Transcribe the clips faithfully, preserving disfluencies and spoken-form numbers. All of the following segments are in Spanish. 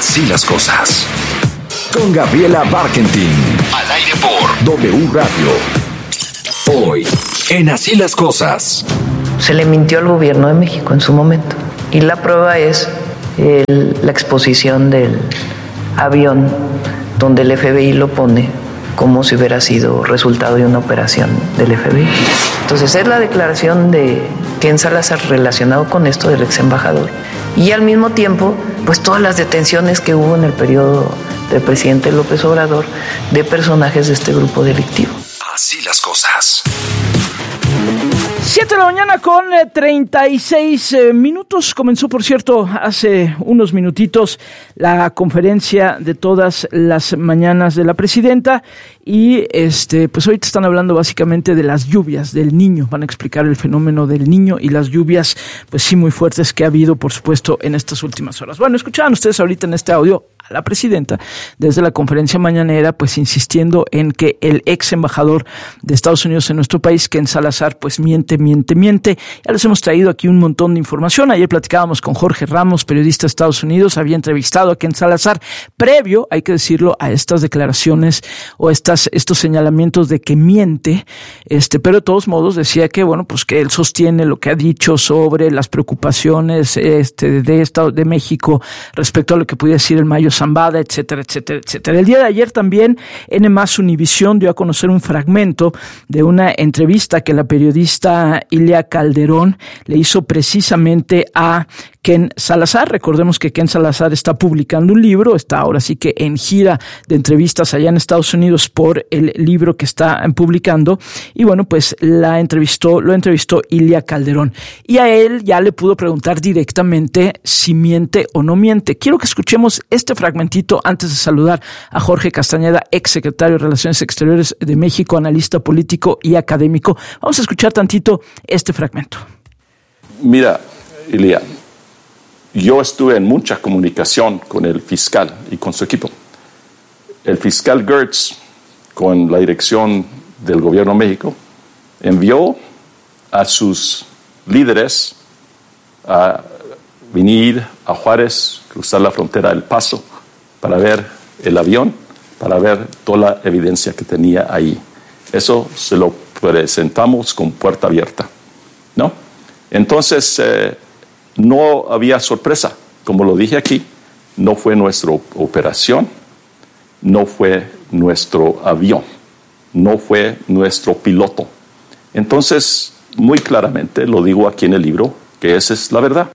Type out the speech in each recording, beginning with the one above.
Así las cosas. Con Gabriela Barkentin. Al aire por W Radio. Hoy, en Así las cosas. Se le mintió al gobierno de México en su momento. Y la prueba es el, la exposición del avión donde el F B I lo pone como si hubiera sido resultado de una operación del F B I. Entonces es la declaración de Ken Salazar relacionado con esto del ex embajador. Y al mismo tiempo, pues todas las detenciones que hubo en el periodo del presidente López Obrador de personajes de este grupo delictivo. Así las cosas. siete de la mañana con treinta y seis minutos. Comenzó, por cierto, hace unos minutitos la conferencia de todas las mañanas de la presidenta y este, pues ahorita están hablando básicamente de las lluvias del Niño. Van a explicar el fenómeno del Niño y las lluvias, pues sí, muy fuertes que ha habido, por supuesto, en estas últimas horas. Bueno, escuchaban ustedes ahorita en este audio a la presidenta desde la conferencia mañanera, pues insistiendo en que el ex embajador de Estados Unidos en nuestro país, Ken Salazar, pues miente, miente, miente. Ya les hemos traído aquí un montón de información. Ayer platicábamos con Jorge Ramos, periodista de Estados Unidos, había entrevistado a Ken Salazar previo, hay que decirlo, a estas declaraciones o estas, estos señalamientos de que miente, este, pero de todos modos decía que, bueno, pues que él sostiene lo que ha dicho sobre las preocupaciones este, de Estado de México respecto a lo que pudiera decir el Mayo Zambada, etcétera, etcétera, etcétera. El día de ayer también N más Univisión dio a conocer un fragmento de una entrevista que la periodista Ilia Calderón le hizo precisamente a Ken Salazar. Recordemos que Ken Salazar está publicando un libro, está ahora sí que en gira de entrevistas allá en Estados Unidos por el libro que está publicando y bueno, pues la entrevistó, lo entrevistó Ilia Calderón y a él ya le pudo preguntar directamente si miente o no miente. Quiero que escuchemos este fragmentito antes de saludar a Jorge Castañeda, ex secretario de Relaciones Exteriores de México, analista político y académico. Vamos a escuchar tantito este fragmento. Mira, Ilia, yo estuve en mucha comunicación con el fiscal y con su equipo. El fiscal Gertz, con la dirección del gobierno de México, envió a sus líderes a venir a Juárez, cruzar la frontera del Paso, para ver el avión, para ver toda la evidencia que tenía ahí. Eso se lo presentamos con puerta abierta, ¿no? Entonces, eh, no había sorpresa. Como lo dije aquí, no fue nuestra operación, no fue nuestro avión, no fue nuestro piloto. Entonces, muy claramente, lo digo aquí en el libro, que esa es la verdad.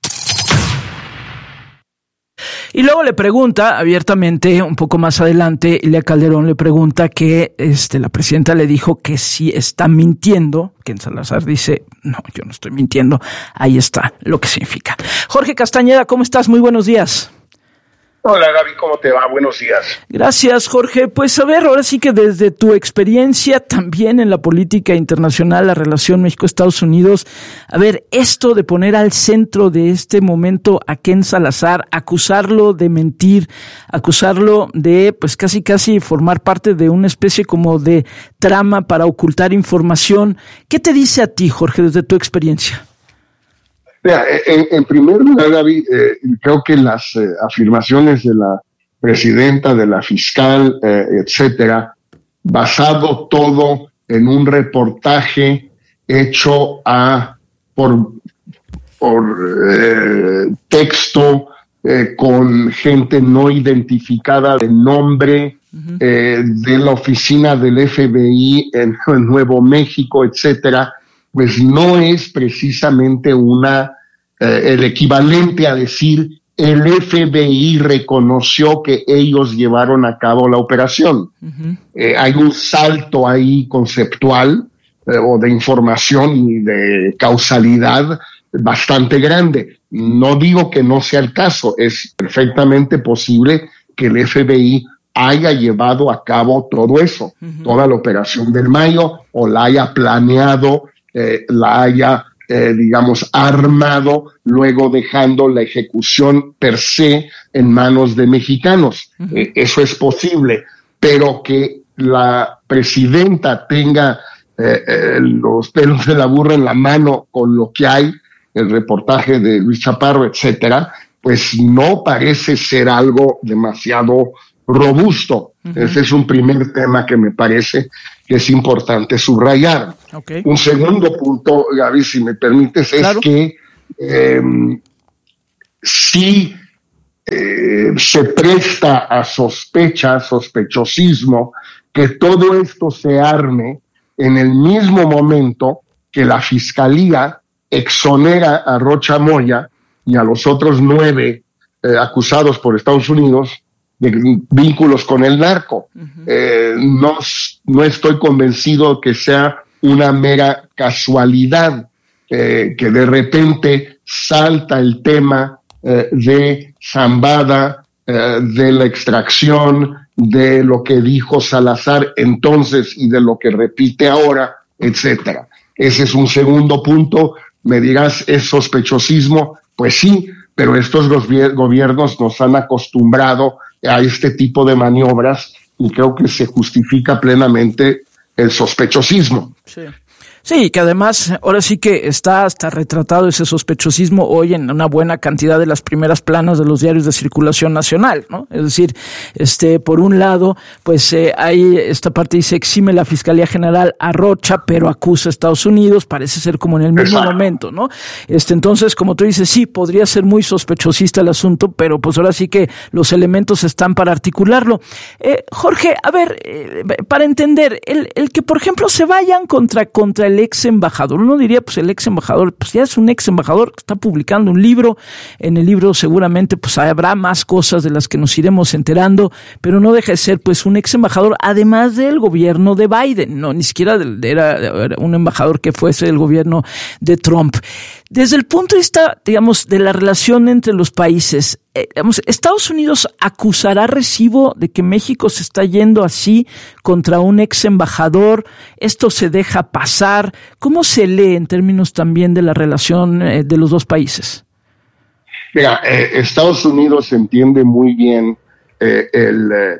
Y luego le pregunta abiertamente, un poco más adelante, Ilia Calderón le pregunta que este, la presidenta le dijo que si está mintiendo. Ken Salazar dice, no, yo no estoy mintiendo. Ahí está lo que significa. Jorge Castañeda, ¿cómo estás? Muy buenos días. Hola Gaby, ¿cómo te va? Buenos días. Gracias, Jorge. Pues a ver, ahora sí que desde tu experiencia también en la política internacional, la relación México-Estados Unidos, a ver, esto de poner al centro de este momento a Ken Salazar, acusarlo de mentir, acusarlo de pues casi casi formar parte de una especie como de trama para ocultar información. ¿Qué te dice a ti, Jorge, desde tu experiencia? Mira, en, en primer lugar, Gaby, eh, creo que las eh, afirmaciones de la presidenta, de la fiscal, eh, etcétera, basado todo en un reportaje hecho a por, por eh, texto, eh, con gente no identificada de nombre, uh-huh. eh, de la oficina del F B I en, en Nuevo México, etcétera, pues no es precisamente una eh, el equivalente a decir el F B I reconoció que ellos llevaron a cabo la operación. Uh-huh. Eh, hay un salto ahí conceptual eh, o de información y de causalidad bastante grande. No digo que no sea el caso, es perfectamente posible que el F B I haya llevado a cabo todo eso, uh-huh. toda la operación del Mayo, o la haya planeado, eh, la haya, eh, digamos, armado, luego dejando la ejecución per se en manos de mexicanos. Uh-huh. Eh, eso es posible, pero que la presidenta tenga eh, eh, los pelos de la burra en la mano con lo que hay, el reportaje de Luis Chaparro, etcétera, pues no parece ser algo demasiado robusto. Uh-huh. Ese es un primer tema que me parece que es importante subrayar. Okay. Un segundo punto, Gaby, si me permites, es claro. que eh, sí eh, se presta a sospecha, sospechosismo, que todo esto se arme en el mismo momento que la Fiscalía exonera a Rocha Moya y a los otros nueve eh, acusados por Estados Unidos de vínculos con el narco. Uh-huh. Eh, no, no estoy convencido que sea una mera casualidad eh, que de repente salta el tema eh, de Zambada, eh, de la extracción, de lo que dijo Salazar entonces y de lo que repite ahora, etcétera. Ese es un segundo punto. Me dirás, ¿es sospechosismo? Pues sí, pero estos gobiernos nos han acostumbrado a este tipo de maniobras y creo que se justifica plenamente el sospechosismo. Sí. Sí, que además ahora sí que está hasta retratado ese sospechosismo hoy en una buena cantidad de las primeras planas de los diarios de circulación nacional, ¿no? Es decir, este, por un lado, pues eh, hay esta parte dice exime la Fiscalía General a Rocha, pero acusa a Estados Unidos, parece ser como en el mismo Exacto. momento, ¿no? Este, entonces, como tú dices, sí, podría ser muy sospechosista el asunto, pero pues ahora sí que los elementos están para articularlo. Eh, Jorge, a ver, eh, para entender, el, el que por ejemplo se vayan contra, contra el ex embajador. Uno diría, pues el ex embajador, pues ya es un ex embajador que está publicando un libro. En el libro seguramente pues habrá más cosas de las que nos iremos enterando, pero no deja de ser pues un ex embajador, además del gobierno de Biden, no, ni siquiera de, era, era un embajador que fuese del gobierno de Trump. Desde el punto de vista, digamos, de la relación entre los países, eh, digamos, ¿Estados Unidos acusará recibo de que México se está yendo así contra un ex embajador? ¿Esto se deja pasar? ¿Cómo se lee en términos también de la relación eh, de los dos países? Mira, eh, Estados Unidos entiende muy bien eh, el, eh,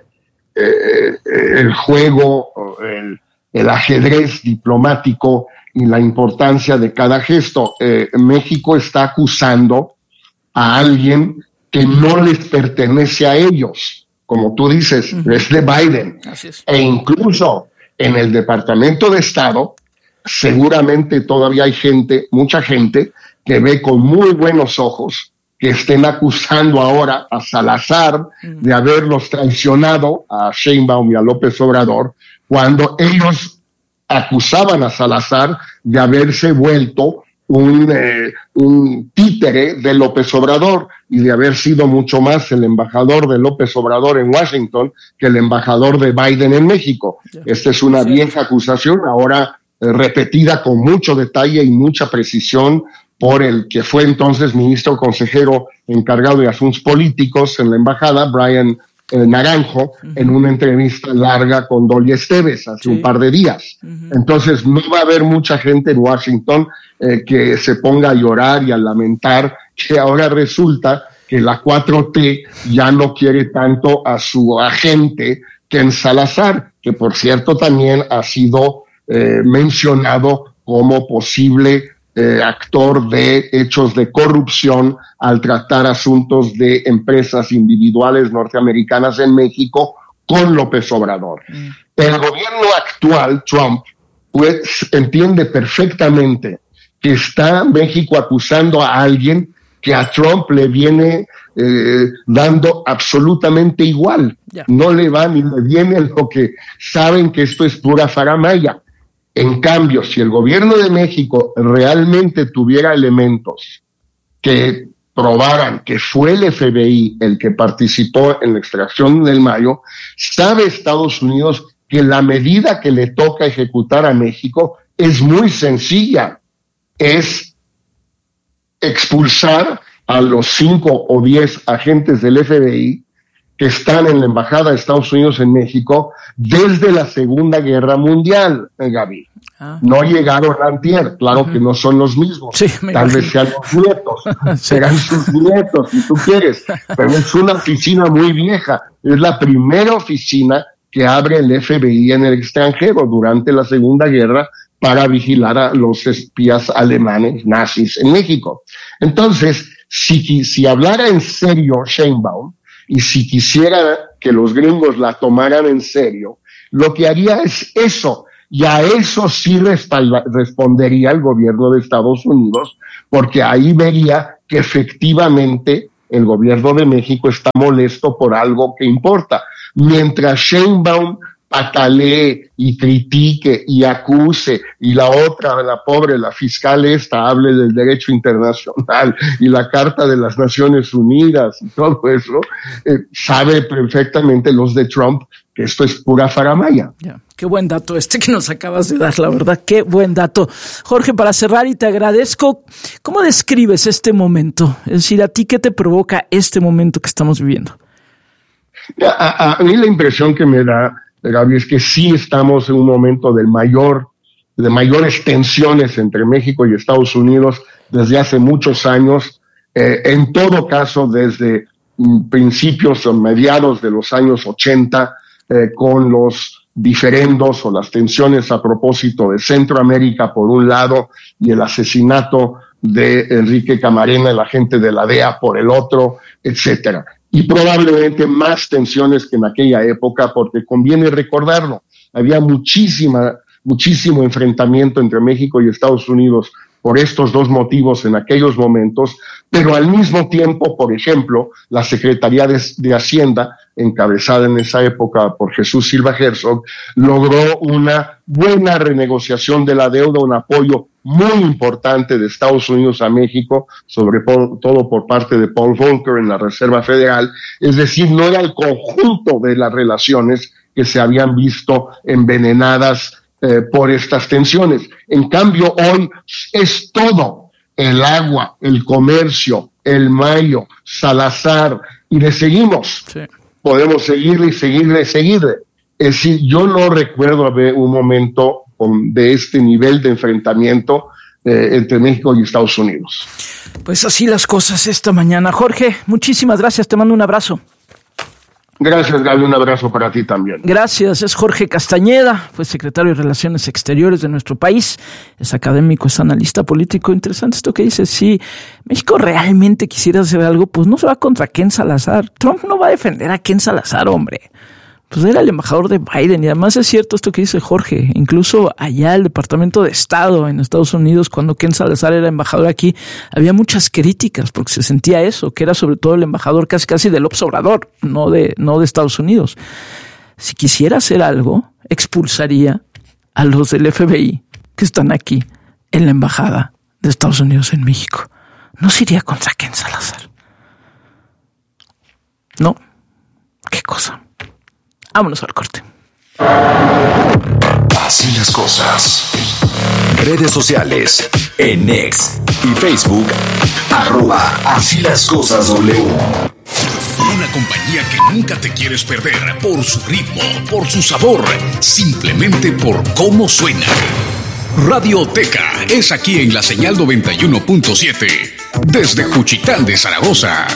eh, el juego, el, el ajedrez diplomático y la importancia de cada gesto. Eh, México está acusando a alguien que no les pertenece a ellos, como tú dices, uh-huh. es de Biden. Así es. E incluso en el Departamento de Estado, seguramente todavía hay gente, mucha gente, que ve con muy buenos ojos que estén acusando ahora a Salazar uh-huh. de haberlos traicionado, a Sheinbaum y a López Obrador, cuando ellos acusaban a Salazar de haberse vuelto un, eh, un títere de López Obrador y de haber sido mucho más el embajador de López Obrador en Washington que el embajador de Biden en México. Yeah. Esta es una sí. vieja acusación, ahora eh, repetida con mucho detalle y mucha precisión por el que fue entonces ministro consejero encargado de asuntos políticos en la embajada, Brian Eh, Naranjo, uh-huh. en una entrevista larga con Dolly Esteves hace sí. un par de días. Uh-huh. Entonces no va a haber mucha gente en Washington eh, que se ponga a llorar y a lamentar que ahora resulta que la cuatro T ya no quiere tanto a su agente Ken Salazar, que por cierto también ha sido eh, mencionado como posible Eh, actor de hechos de corrupción al tratar asuntos de empresas individuales norteamericanas en México con López Obrador. Mm. El gobierno actual, Trump, pues entiende perfectamente que está México acusando a alguien que a Trump le viene eh, dando absolutamente igual. Yeah. No le va ni le viene lo que saben que esto es pura faramaya. En cambio, si el gobierno de México realmente tuviera elementos que probaran que fue el F B I el que participó en la extracción del Mayo, sabe Estados Unidos que la medida que le toca ejecutar a México es muy sencilla, es expulsar a los cinco o diez agentes del F B I que están en la Embajada de Estados Unidos en México desde la Segunda Guerra Mundial, Gaby. Ah. No llegaron antier, claro uh-huh. que no son los mismos. Sí, tal vez sean los nietos, sí. serán sus nietos, si tú quieres, pero es una oficina muy vieja. Es la primera oficina que abre el F B I en el extranjero durante la Segunda Guerra para vigilar a los espías alemanes nazis en México. Entonces, si, si hablara en serio Sheinbaum y si quisiera que los gringos la tomaran en serio, lo que haría es eso, y a eso sí respalda, respondería el gobierno de Estados Unidos, porque ahí vería que efectivamente el gobierno de México está molesto por algo que importa. Mientras Sheinbaum patalee y critique y acuse, y la otra, la pobre, la fiscal esta, hable del derecho internacional y la Carta de las Naciones Unidas y todo eso, eh, sabe perfectamente los de Trump que esto es pura faramaya. Yeah. Qué buen dato este que nos acabas de dar, la verdad, qué buen dato. Jorge, para cerrar, y te agradezco, ¿cómo describes este momento? Es decir, ¿a ti qué te provoca este momento que estamos viviendo? A, a, a mí la impresión que me da, Gaby, es que sí estamos en un momento del mayor, de mayores tensiones entre México y Estados Unidos desde hace muchos años, eh, en todo caso desde mm, principios o mediados de los años ochenta, eh, con los diferendos o las tensiones a propósito de Centroamérica por un lado y el asesinato de Enrique Camarena, el agente de la D E A, por el otro, etcétera. Y probablemente más tensiones que en aquella época, porque conviene recordarlo, había muchísima, muchísimo enfrentamiento entre México y Estados Unidos por estos dos motivos en aquellos momentos, pero al mismo tiempo, por ejemplo, la Secretaría de, de Hacienda, encabezada en esa época por Jesús Silva Herzog, logró una buena renegociación de la deuda, un apoyo muy importante de Estados Unidos a México, sobre todo por parte de Paul Volcker en la Reserva Federal. Es decir, no era el conjunto de las relaciones que se habían visto envenenadas eh, por estas tensiones. En cambio, hoy es todo: el agua, el comercio, el mayo, Salazar, y le seguimos. Sí. Podemos seguirle y seguirle y seguirle. Es decir, yo no recuerdo haber un momento de este nivel de enfrentamiento eh, entre México y Estados Unidos. Pues así las cosas esta mañana. Jorge, muchísimas gracias, te mando un abrazo. Gracias, Gaby, un abrazo para ti también. Gracias, es Jorge Castañeda, fue secretario de Relaciones Exteriores de nuestro país, es académico, es analista político. Interesante esto que dice. Si México realmente quisiera hacer algo, pues no se va contra Ken Salazar. Trump no va a defender a Ken Salazar, hombre. Pues era el embajador de Biden, y además es cierto esto que dice Jorge, incluso allá el Departamento de Estado en Estados Unidos, cuando Ken Salazar era embajador aquí, había muchas críticas porque se sentía eso, que era sobre todo el embajador casi casi del López Obrador, no de, no de Estados Unidos. Si quisiera hacer algo, expulsaría a los del F B I que están aquí en la embajada de Estados Unidos en México. No se iría contra Ken Salazar. No. ¿Qué cosa? Vámonos al corte. Así las cosas. Redes sociales. En X y Facebook. Arroba Así las cosas W. Una compañía que nunca te quieres perder por su ritmo, por su sabor, simplemente por cómo suena. Radioteca es aquí en la señal noventa y uno punto siete desde Juchitán de Zaragoza.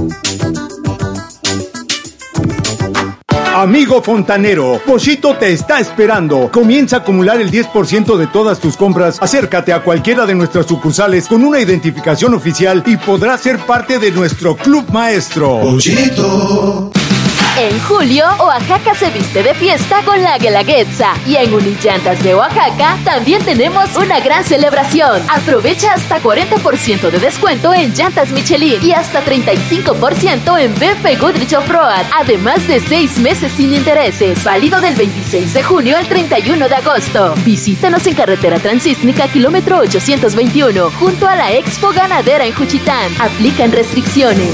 Amigo fontanero, Pochito te está esperando. Comienza a acumular el diez por ciento de todas tus compras. Acércate a cualquiera de nuestras sucursales con una identificación oficial y podrás ser parte de nuestro club maestro. Pochito. En julio, Oaxaca se viste de fiesta con la Guelaguetza. Y en Unillantas de Oaxaca también tenemos una gran celebración. Aprovecha hasta cuarenta por ciento de descuento en llantas Michelin y hasta treinta y cinco por ciento en B F Goodrich Off-Road. Además de seis meses sin intereses. Válido del veintiséis de junio al treinta y uno de agosto. Visítanos en carretera transísmica kilómetro ochocientos veintiuno, junto a la Expo Ganadera en Juchitán. Aplican restricciones.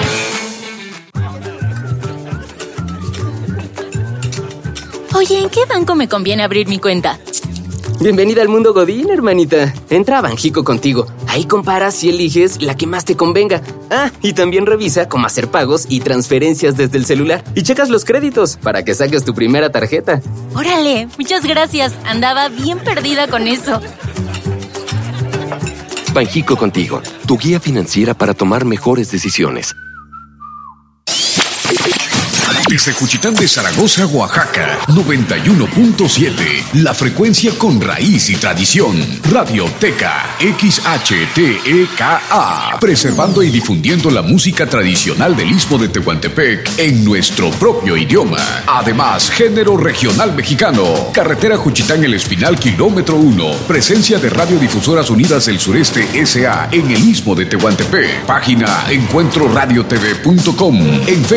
Oye, ¿en qué banco me conviene abrir mi cuenta? Bienvenida al mundo Godín, hermanita. Entra a Banjico Contigo. Ahí comparas y eliges la que más te convenga. Ah, y también revisa cómo hacer pagos y transferencias desde el celular. Y checas los créditos para que saques tu primera tarjeta. ¡Órale! Muchas gracias. Andaba bien perdida con eso. Banjico Contigo, tu guía financiera para tomar mejores decisiones. Desde Juchitán de Zaragoza, Oaxaca, noventa y uno punto siete. La frecuencia con raíz y tradición. Radioteca X H T E K A. Preservando y difundiendo la música tradicional del Istmo de Tehuantepec en nuestro propio idioma. Además, género regional mexicano. Carretera Juchitán El Espinal, kilómetro uno. Presencia de Radiodifusoras Unidas del Sureste S A en el Istmo de Tehuantepec. Página encuentro radio t v punto com. En